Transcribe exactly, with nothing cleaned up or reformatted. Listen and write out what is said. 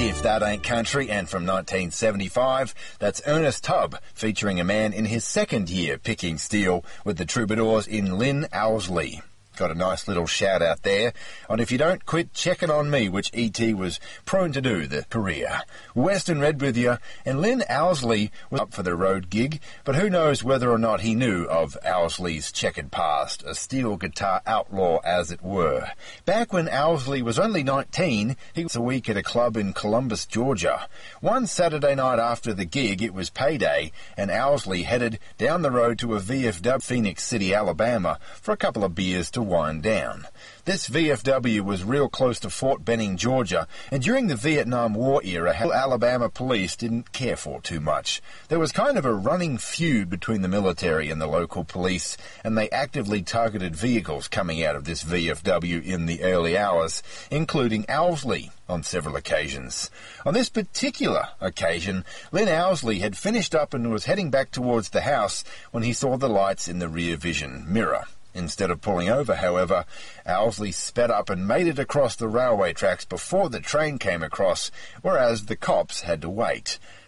If That Ain't Country, and from nineteen seventy-five, that's Ernest Tubb, featuring a man in his second year picking steel with the Troubadours in Lynn Owsley. Got a nice little shout out there on If You Don't Quit Checking on Me, which E T was prone to do, the career. Western Red with you, and Lynn Owsley was up for the road gig, but who knows whether or not he knew of Owsley's checkered past, a steel guitar outlaw as it were. Back when Owsley was only nineteen, he was a week at a club in Columbus, Georgia. One Saturday night after the gig, it was payday, and Owsley headed down the road to a V F W, Phoenix City, Alabama, for a couple of beers to wind down. This V F W was real close to Fort Benning, Georgia, and during the Vietnam War era, Alabama police didn't care for too much. There was kind of a running feud between the military and the local police, and they actively targeted vehicles coming out of this V F W in the early hours, including Owsley on several occasions. On this particular occasion, Lynn Owsley had finished up and was heading back towards the house when he saw the lights in the rear vision mirror. Instead of pulling over, however, Owsley sped up and made it across the railway tracks before the train came across, whereas the cops had to wait.